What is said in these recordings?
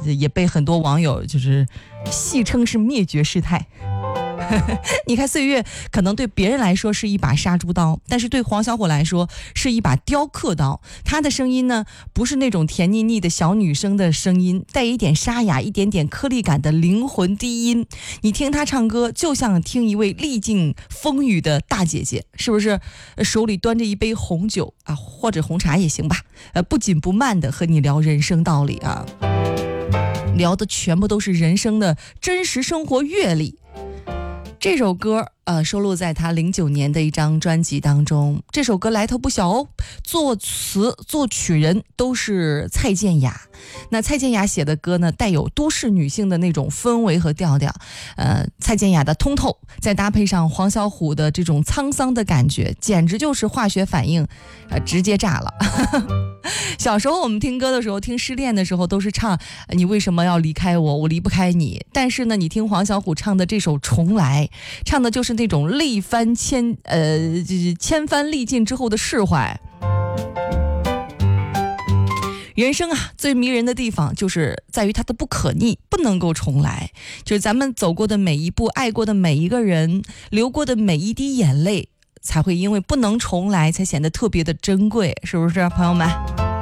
也被很多网友就是戏称是灭绝师太。你看岁月可能对别人来说是一把杀猪刀，但是对黄小琥来说是一把雕刻刀。她的声音呢，不是那种甜腻腻的小女生的声音，带一点沙哑，一点点颗粒感的灵魂低音。你听她唱歌就像听一位历尽风雨的大姐姐，是不是手里端着一杯红酒啊，或者红茶也行吧，不紧不慢的和你聊人生道理啊，聊的全部都是人生的真实生活阅历。这首歌收录在他09年的一张专辑当中。这首歌来头不小哦，作词作曲人都是蔡健雅。那蔡健雅写的歌呢，带有都市女性的那种氛围和调调。蔡健雅的通透，再搭配上黄小琥的这种沧桑的感觉，简直就是化学反应，直接炸了。小时候我们听歌的时候，听失恋的时候都是唱你为什么要离开我，我离不开你。但是呢，你听黄小琥唱的这首重来，唱的就是那种千帆历尽之后的释怀。人生啊，最迷人的地方就是在于它的不可逆，不能够重来。就是咱们走过的每一步，爱过的每一个人，流过的每一滴眼泪，才会因为不能重来，才显得特别的珍贵，是不是朋友们？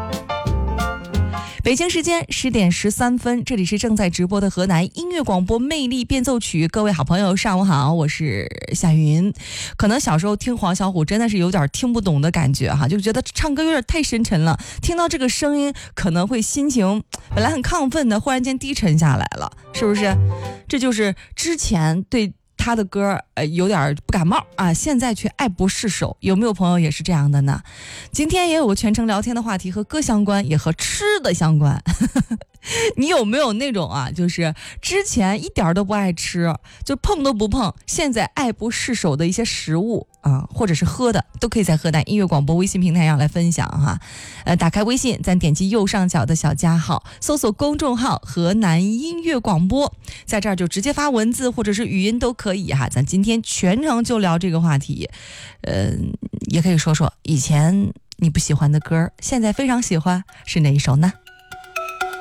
北京时间10点13分，这里是正在直播的河南音乐广播魅力变奏曲。各位好朋友上午好，我是夏云。可能小时候听黄小琥真的是有点听不懂的感觉哈，就觉得唱歌有点太深沉了，听到这个声音可能会心情本来很亢奋的，忽然间低沉下来了，是不是？这就是之前对他的歌有点不感冒啊，现在却爱不释手。有没有朋友也是这样的呢？今天也有个全程聊天的话题，和歌相关，也和吃的相关。你有没有那种啊，就是之前一点都不爱吃，就碰都不碰，现在爱不释手的一些食物啊，或者是喝的，都可以在河南音乐广播微信平台上来分享哈。打开微信，咱点击右上角的小加号，搜索公众号河南音乐广播，在这儿就直接发文字或者是语音都可以哈。咱今天全程就聊这个话题，也可以说说以前你不喜欢的歌，现在非常喜欢，是哪一首呢？